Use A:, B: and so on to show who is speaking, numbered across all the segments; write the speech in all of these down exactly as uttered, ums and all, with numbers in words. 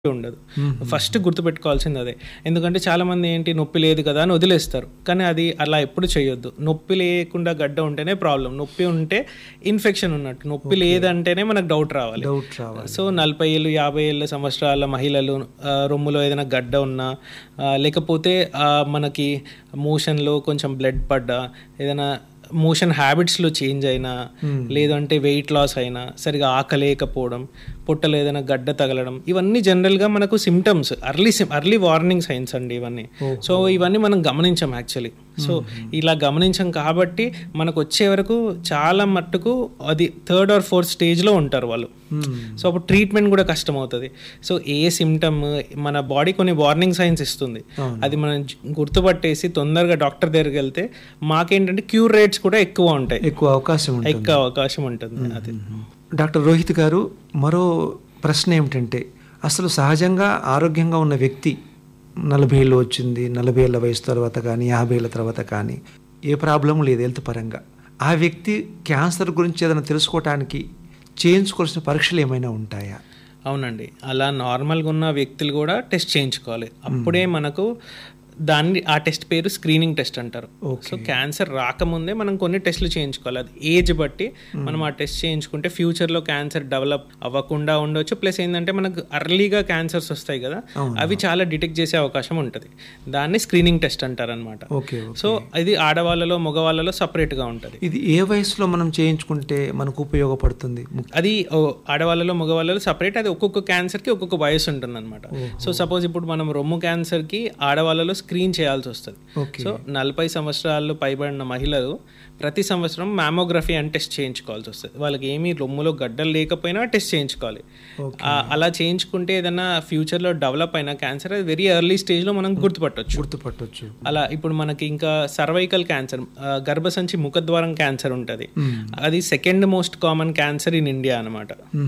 A: ఉండదు. ఫస్ట్ గుర్తుపెట్టుకోవాల్సింది అదే. ఎందుకంటే చాలామంది ఏంటి నొప్పి లేదు కదా అని వదిలేస్తారు. కానీ అది అలా ఎప్పుడు చేయొద్దు. నొప్పి లేకుండా గడ్డ ఉంటేనే ప్రాబ్లం. నొప్పి ఉంటే ఇన్ఫెక్షన్ ఉన్నట్టు. నొప్పి లేదంటేనే మనకు డౌట్ రావాలి.
B: డౌట్ రావాలి.
A: సో నలభై ఏళ్ళు యాభై ఏళ్ళ సంవత్సరాల మహిళలు ఆ, రొమ్ములో ఏదైనా గడ్డ ఉన్నా ఆ, లేకపోతే ఆ, మనకి మోషన్లో కొంచెం బ్లడ్ పడ్డా, ఏదైనా మోషన్ హ్యాబిట్స్లో చేంజ్ అయినా, లేదంటే వెయిట్ లాస్ అయినా, సరిగా ఆకలేకపోవడం, పొట్టలో ఏదైనా గడ్డ తగలడం, ఇవన్నీ జనరల్గా మనకు symptoms, early early warning signs అండి ఇవన్నీ. సో ఇవన్నీ మనం గమనించాం యాక్చువల్లీ. సో ఇలా గమనించాం కాబట్టి మనకు వచ్చే వరకు చాలా మట్టుకు అది థర్డ్ ఆర్ ఫోర్త్ స్టేజ్లో ఉంటారు వాళ్ళు. సో అప్పుడు ట్రీట్మెంట్ కూడా కష్టం అవుతుంది. సో ఏ సిమ్టమ్ మన బాడీ కొన్ని వార్నింగ్ సైన్స్ ఇస్తుంది, అది మనం గుర్తుపట్టేసి తొందరగా డాక్టర్ దగ్గరికి వెళ్తే మాకేంటంటే క్యూర్ రేట్స్ కూడా ఎక్కువ ఉంటాయి,
B: ఎక్కువ అవకాశం ఉంటుంది.
A: ఎక్కువ అవకాశం ఉంటుంది. అది
B: డాక్టర్ రోహిత్ గారు, మరో ప్రశ్న ఏమిటంటే, అసలు సహజంగా ఆరోగ్యంగా ఉన్న వ్యక్తి నలభై ఏళ్ళు వచ్చింది, నలభై ఏళ్ళ వయసు తర్వాత కానీ యాభై ఏళ్ళ తర్వాత కానీ ఏ ప్రాబ్లం లేదు హెల్త్ పరంగా, ఆ వ్యక్తి క్యాన్సర్ గురించి ఏదైనా తెలుసుకోవటానికి చేయించుకోవాల్సిన పరీక్షలు ఏమైనా ఉంటాయా?
A: అవునండి, అలా నార్మల్గా ఉన్న వ్యక్తులు కూడా టెస్ట్ చేయించుకోవాలి. అప్పుడే మనకు దాన్ని ఆ టెస్ట్ పేరు స్క్రీనింగ్ టెస్ట్ అంటారు. సో క్యాన్సర్ రాకముందే మనం కొన్ని టెస్ట్లు చేయించుకోవాలి. అది ఏజ్ బట్టి మనం ఆ టెస్ట్ చేయించుకుంటే ఫ్యూచర్లో క్యాన్సర్ డెవలప్ అవ్వకుండా ఉండొచ్చు. ప్లస్ ఏంటంటే మనకు అర్లీగా క్యాన్సర్స్ వస్తాయి కదా, అవి చాలా డిటెక్ట్ చేసే అవకాశం ఉంటుంది. దాన్ని స్క్రీనింగ్ టెస్ట్ అంటారు అనమాట. సో ఇది ఆడవాళ్ళలో మగవాళ్ళలో సపరేట్గా ఉంటుంది.
B: ఇది ఏ వయసులో మనం చేయించుకుంటే మనకు ఉపయోగపడుతుంది?
A: అది ఆడవాళ్ళలో మగవాళ్ళలో సపరేట్. అది ఒక్కొక్క క్యాన్సర్కి ఒక్కొక్క వయసు ఉంటుంది అనమాట. సో సపోజ్ ఇప్పుడు మనం రొమ్ము క్యాన్సర్కి ఆడవాళ్ళలో స్క్రీన్ చేయాల్సి వస్తుంది. సో నలభై సంవత్సరాలు పైబడిన మహిళలు ప్రతి సంవత్సరం మ్యామోగ్రఫీ అని టెస్ట్ చేయించుకోవాల్సి వస్తుంది. వాళ్ళకి ఏమీ రొమ్ములో గడ్డలు లేకపోయినా టెస్ట్ చేయించుకోవాలి. అలా చేయించుకుంటే ఏదైనా ఫ్యూచర్లో డెవలప్ అయిన క్యాన్సర్ అది వెరీ ఎర్లీ స్టేజ్లో మనం గుర్తుపట్టవచ్చు
B: గుర్తుపట్టవచ్చు
A: అలా ఇప్పుడు మనకి ఇంకా సర్వైకల్ క్యాన్సర్, గర్భసంచి ముఖద్వారం క్యాన్సర్ ఉంటుంది. అది second most common cancer in India అనమాట.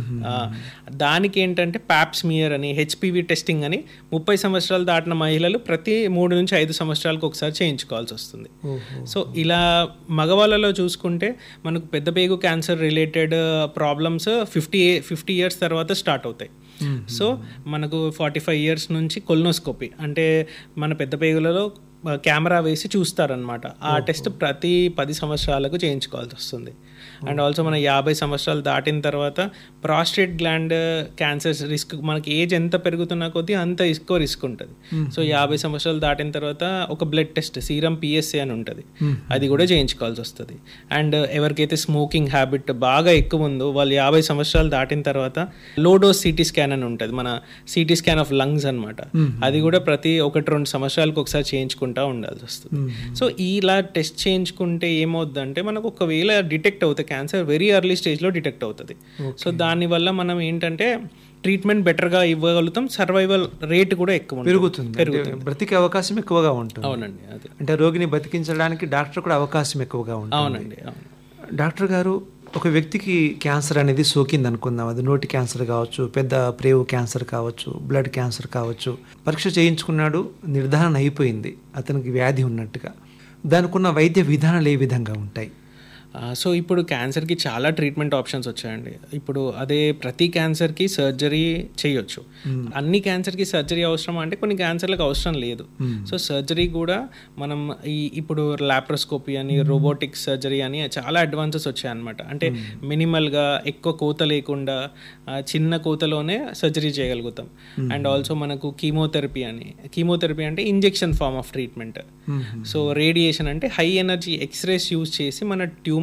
A: దానికి ఏంటంటే ప్యాప్స్మియర్ అని, హెచ్పివి టెస్టింగ్ అని ముప్పై సంవత్సరాలు దాటిన మహిళలు ప్రతి మూడు నుంచి ఐదు సంవత్సరాలకు ఒకసారి చేయించుకోవాల్సి వస్తుంది. సో ఇలా మగవాళ్ళలో చూసుకుంటే మనకు పెద్ద పేగు cancer related problems fifty fifty years తర్వాత స్టార్ట్ అవుతాయి. సో మనకు ఫార్టీ ఫైవ్ ఇయర్స్ నుంచి కొల్నోస్కోపీ అంటే మన పెద్ద పేగులలో కెమెరా వేసి చూస్తారనమాట. ఆ టెస్ట్ ప్రతి పది సంవత్సరాలకు చేయించుకోవాల్సి వస్తుంది. అండ్ ఆల్సో మన యాభై సంవత్సరాలు దాటిన తర్వాత ప్రాస్టేట్ గ్లాండ్ క్యాన్సర్స్ రిస్క్, మనకి ఏజ్ ఎంత పెరుగుతున్న కొద్దీ అంత ఎక్కువ రిస్క్ ఉంటుంది. సో యాభై సంవత్సరాలు దాటిన తర్వాత ఒక బ్లడ్ టెస్ట్ సీరం పిఎస్ఏ అని ఉంటుంది, అది కూడా చేయించుకోవాల్సి వస్తుంది. అండ్ ఎవరికైతే స్మోకింగ్ హ్యాబిట్ బాగా ఎక్కువ ఉందో వాళ్ళు యాభై సంవత్సరాలు దాటిన తర్వాత లో డోస్ సిటీ స్కాన్ అని ఉంటుంది, మన సిటీ స్కాన్ ఆఫ్ లంగ్స్ అనమాట. అది కూడా ప్రతి ఒకటి రెండు సంవత్సరాలకు ఒకసారి చేయించుకుంటూ ఉండాల్సి వస్తుంది. సో ఇలా టెస్ట్ చేయించుకుంటే ఏమవుతుందంటే మనకు ఒకవేళ డిటెక్ట్ అవుతుంది క్యాన్సర్ వెరీ ఎర్లీ స్టేజ్లో డిటెక్ట్ అవుతుంది. సో దానివల్ల మనం ఏంటంటే ట్రీట్మెంట్ బెటర్గా ఇవ్వగలుగుతాం, సర్వైవల్ రేట్ కూడా ఎక్కువ
B: పెరుగుతుంది, బ్రతికే అవకాశం ఎక్కువగా ఉంటుంది.
A: అవునండి, అదే
B: అంటే రోగిని బతికించడానికి డాక్టర్ కూడా అవకాశం ఎక్కువగా ఉంటుంది.
A: అవునండి, అవును.
B: డాక్టర్ గారు, ఒక వ్యక్తికి క్యాన్సర్ అనేది సోకింది అనుకుందాం, అది నోటి క్యాన్సర్ కావచ్చు, పెద్ద ప్రేవు క్యాన్సర్ కావచ్చు, బ్లడ్ క్యాన్సర్ కావచ్చు, పరీక్ష చేయించుకున్నాడు, నిర్ధారణ అయిపోయింది అతనికి వ్యాధి ఉన్నట్టుగా, దానికి ఉన్న వైద్య విధానాలు ఏ విధంగా ఉంటాయి?
A: సో ఇప్పుడు క్యాన్సర్కి చాలా ట్రీట్మెంట్ ఆప్షన్స్ వచ్చాయండి. ఇప్పుడు అదే ప్రతి క్యాన్సర్కి సర్జరీ చేయొచ్చు. అన్ని క్యాన్సర్కి సర్జరీ అవసరం అంటే కొన్ని క్యాన్సర్లకు అవసరం లేదు. సో సర్జరీ కూడా మనం ఈ ఇప్పుడు లాప్రోస్కోపీ అని, రోబోటిక్ సర్జరీ అని చాలా అడ్వాన్సెస్ వచ్చాయన్నమాట. అంటే మినిమల్గా ఎక్కువ కోత లేకుండా చిన్న కోతలోనే సర్జరీ చేయగలుగుతాం. అండ్ ఆల్సో మనకు కీమోథెరపీ అని, కీమోథెరపీ అంటే injection form of treatment. So radiation అంటే హై ఎనర్జీ ఎక్స్రేస్ యూజ్ చేసి మన ట్యూమర్ని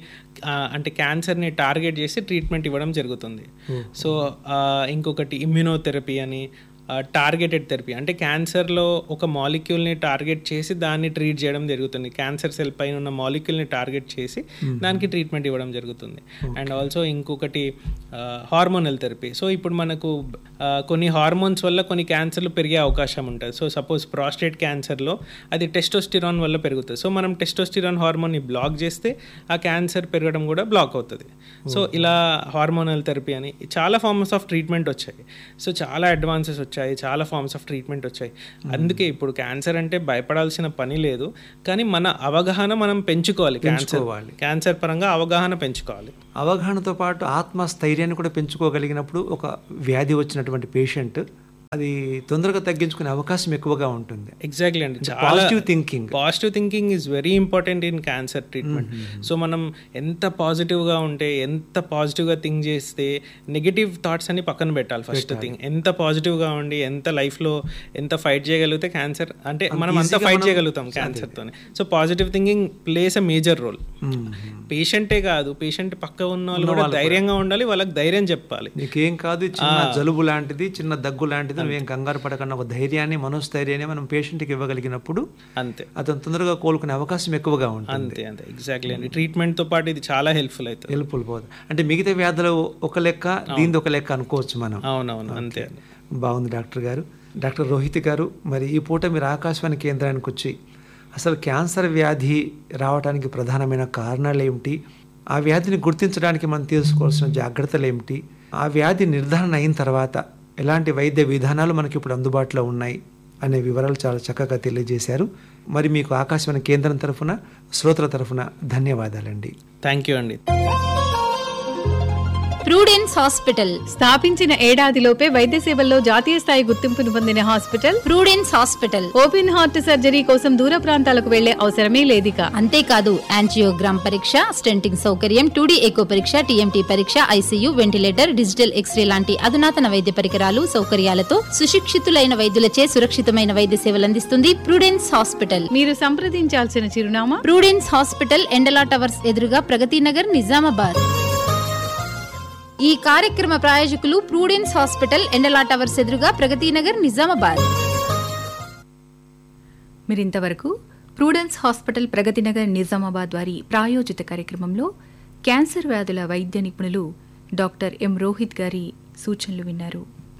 A: అంటే క్యాన్సర్ని టార్గెట్ చేసి ట్రీట్మెంట్ ఇవ్వడం జరుగుతుంది. సో ఇంకొకటి ఇమ్యూనోథెరపీ అని, టార్గెటెడ్ థెరపీ అంటే క్యాన్సర్లో ఒక మాలిక్యూల్ని టార్గెట్ చేసి దాన్ని ట్రీట్ చేయడం జరుగుతుంది. క్యాన్సర్ సెల్ పైన ఉన్న మాలిక్యూల్ని టార్గెట్ చేసి దానికి ట్రీట్మెంట్ ఇవ్వడం జరుగుతుంది. అండ్ ఆల్సో ఇంకొకటి హార్మోనల్ థెరపీ. సో ఇప్పుడు మనకు కొన్ని హార్మోన్స్ వల్ల కొన్ని క్యాన్సర్లు పెరిగే అవకాశం ఉంటుంది. సో సపోజ్ ప్రాస్టేట్ క్యాన్సర్లో అది టెస్టోస్టిరాన్ వల్ల పెరుగుతుంది. సో మనం టెస్టోస్టిరాన్ హార్మోన్ని బ్లాక్ చేస్తే ఆ క్యాన్సర్ పెరగడం కూడా బ్లాక్ అవుతుంది. సో ఇలా హార్మోనల్ థెరపీ అని చాలా ఫార్మ్స్ ఆఫ్ ట్రీట్మెంట్ వచ్చాయి. సో చాలా అడ్వాన్సెస్ వచ్చాయి, చాలా ఫార్మ్స్ ఆఫ్ ట్రీట్మెంట్ వచ్చాయి. అందుకే ఇప్పుడు క్యాన్సర్ అంటే భయపడాల్సిన పని లేదు, కానీ మన అవగాహన మనం పెంచుకోవాలి. క్యాన్సర్ క్యాన్సర్ పరంగా అవగాహన పెంచుకోవాలి.
B: అవగాహనతో పాటు ఆత్మస్థైర్యాన్ని కూడా పెంచుకోగలిగినప్పుడు ఒక వ్యాధి వచ్చినటువంటి పేషెంట్ అది తొందరగా తగ్గించుకునే అవకాశం ఎక్కువగా ఉంటుంది.
A: ఎగ్జాక్ట్లీ అండి.
B: Positive thinking
A: positive thinking is very important in cancer treatment. So మనం ఎంత పాజిటివ్గా ఉంటే, ఎంత పాజిటివ్గా థింక్ చేస్తే, నెగిటివ్ థాట్స్ అన్ని పక్కన పెట్టాలి. ఫస్ట్ థింగ్ ఎంత పాజిటివ్గా ఉండి ఎంత లైఫ్లో ఎంత ఫైట్ చేయగలిగితే క్యాన్సర్ అంటే మనం అంత ఫైట్ చేయగలుగుతాం క్యాన్సర్తోనే. So positive thinking place a major role. పేషెంటే కాదు, పేషెంట్ పక్క ఉన్న వాళ్ళు కూడా ధైర్యంగా ఉండాలి, వాళ్ళకి ధైర్యం చెప్పాలి.
B: నీకేం కాదు, చిన్న జలుబు లాంటిది, చిన్న దగ్గు లాంటిది, నువ్వేం కంగారు పడకన్నా ఒక ధైర్యాన్ని, మనోస్థైర్యాన్ని మనం పేషెంట్కి ఇవ్వగలిగినప్పుడు
A: అంతే
B: అతను తొందరగా కోలుకునే అవకాశం ఎక్కువగా ఉంటుంది.
A: అంతే అంతే ఎగ్జాక్ట్లీ అండి. ట్రీట్మెంట్తో పాటు ఇది చాలా హెల్ప్ఫుల్ అవుతుంది.
B: హెల్ప్ఫుల్ పోతుంది. అంటే మిగతా వ్యాధులు ఒక లెక్క, దీనిది ఒక లెక్క అనుకోవచ్చు మనం.
A: అవునవును, అంతే.
B: బాగుంది డాక్టర్ గారు. డాక్టర్ రోహిత్ గారు, మరి ఈ పూట మీరు ఆకాశవాణి కేంద్రానికి వచ్చి అసలు క్యాన్సర్ వ్యాధి రావడానికి ప్రధానమైన కారణాలు ఏమిటి, ఆ వ్యాధిని గుర్తించడానికి మనం తీసుకోవాల్సిన జాగ్రత్తలు ఏమిటి, ఆ వ్యాధి నిర్ధారణ అయిన తర్వాత ఎలాంటి వైద్య విధానాలు మనకి ఇప్పుడు అందుబాటులో ఉన్నాయి అనే వివరాలు చాలా చక్కగా తెలియజేశారు. మరి మీకు ఆకాశవాణి కేంద్రం తరఫున, శ్రోతల తరఫున ధన్యవాదాలండి.
A: థ్యాంక్ యూ అండి.
C: ప్రూడెన్స్ హాస్పిటల్
D: స్థాపించిన ఏడాదిలోపే వైద్య సేవల్లో జాతీయ స్థాయి గుర్తింపును పొందిన hospital
C: Prudence hospital.
D: Open heart surgery కోసం దూర ప్రాంతాలకు వెళ్లే అవసరమే లేదిక.
C: అంతేకాదు యాంజియోగ్రామ్ పరీక్ష, స్టెంటింగ్ సౌకర్యం, టూడీ ఎకో పరీక్ష, టీఎంటీ పరీక్ష, ఐసీయూ, వెంటిలేటర్, డిజిటల్ ఎక్స్రే లాంటి అధునాతన వైద్య పరికరాలు, సౌకర్యాలతో సుశిక్షితులైన వైద్యులచే సురక్షితమైన వైద్య సేవలు అందిస్తుంది ప్రూడెన్స్ హాస్పిటల్.
D: మీరు సంప్రదించాల్సిన చిరునామా
C: ప్రూడెన్స్ హాస్పిటల్, ఎండలా టవర్స్ ఎదురుగా, ప్రగతి నగర్, నిజామాబాద్. ఈ కార్యక్రమ ప్రాయోజకులు ప్రూడెన్స్ హాస్పిటల్, ఎండలా టవర్స్ ఎదురుగా, ప్రగతి నగర్, నిజామాబాద్.
E: మీరింతవరకు ప్రూడెన్స్ హాస్పిటల్, ప్రగతి నగర్, నిజామాబాద్ వారి ప్రాయోజిత కార్యక్రమంలో క్యాన్సర్ వ్యాధుల వైద్య నిపుణులు డాక్టర్ ఎం రోహిత్ గారి సూచనలు విన్నారు.